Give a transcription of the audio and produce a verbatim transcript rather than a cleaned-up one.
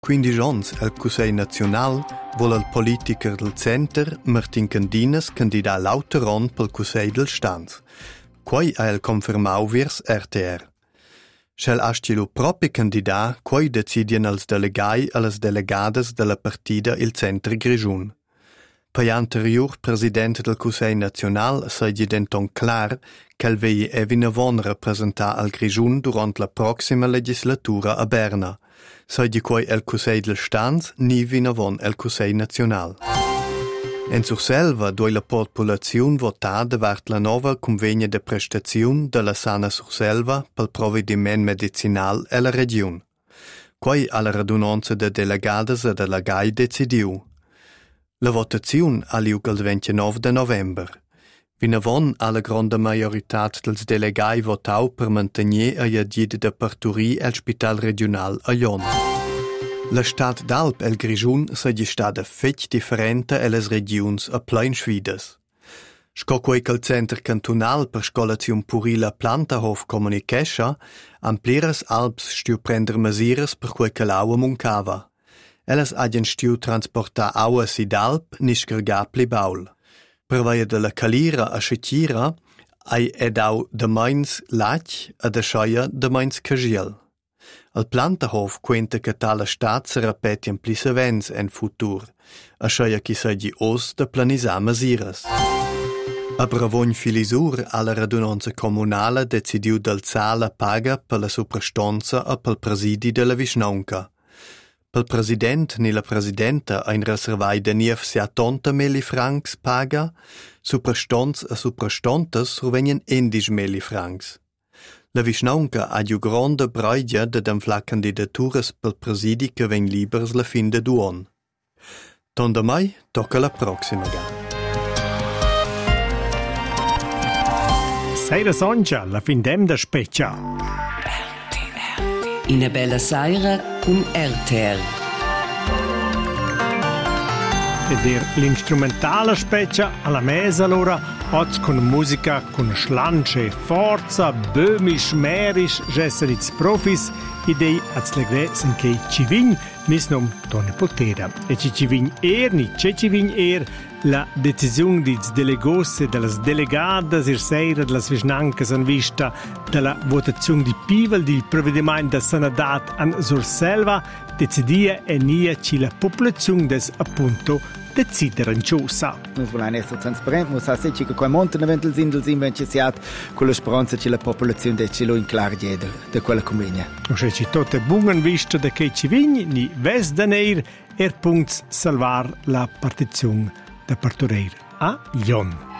quindici anni al Consiglio Nazionale vuole il politiker del Center Martin Candinas candidare l'autoron pel Consiglio del Stanz. Quai ha il confermau virs R T R. Schel astilo propi candidat, quai decidien als delegai e las delegades della partida il Center Grischun. Per anterior president del Consiglio Nazionale sei denton clar che vei evinavon rappresentar al Grischun durant la prossima legislatura a Berna. Sei di quai el Consiglio del Stanz ni vinavon el Consiglio Nazionale. En Surselva, dove la popolazione votada vart la nova convegna de prestazione della Sana Surselva pel provvediment medicinal e la regione. Quai alla radunanza de delegades e delegai decidiu. La votazione ha liug il ventinove de november. Vinavon alla grande majorità dels delegai votau per mantenere a iadid de parturir el spital regional a Jon. La stat d'Alp el Grischun sei stada fetg differente e les regions a plein sfidas. Sco quei che il Center Cantonal per scolazione purila Plantahof comunichescha, ampliras Alps stiu prender masiras per quei che l'aua muncava. Elas agien stiu transportar aua si d'Alp ni scargapli baul. Per vaia de la calira a Scetira, ai edau de mains lach a de scheia de mains cagiel. Al Plantahof quenta che tala stat se repetien pli savens en futur, a scheia chi segi os de planisar masiras. A Bravogn Filisur alla radunanza comunale decidiu d'alzar la paga per la suprastonza e pel presidi de la Vischnaunca. Pel president ni la presidenta ein reservai de nief settanta meli francs paga, suprastons e suprastontas survenien indisch meli francs. La Vischnaunca ha giu grande braidja de denflar candidaturas pel presidi che ven libers la fin de duon. Tonda mai tocca la prossima gara. Seira Sonja, la fin dem da Speccia. Una bella sera con R T R. Ed er l'instrumentale Speccia alla mesa allora, oggi con musica con slanche, forza, böhmisch, märisch, gesseritz profis, idei az legre sen che ci vign, mis nom Toni Poltera. E ci ci vign er, ni ce ci vign er, la decisione di delegosse delle delegate ir seira delle Vischnancas in vista della votazione di Pivel del provvedimento da Sanadat an Surselva decidia e nia ci la popolazione des appunto decidere in ciusa. Noi vogliamo essere trasparenti, ma sapere che quei monti eventuali sind del invece si ha con la speranza che la popolazione decide lo in clar diede di quella convegna. O se ci tutte buone vista da che ci vigni, ni ves da neir er punts salvar la partizione da partorire a Jon.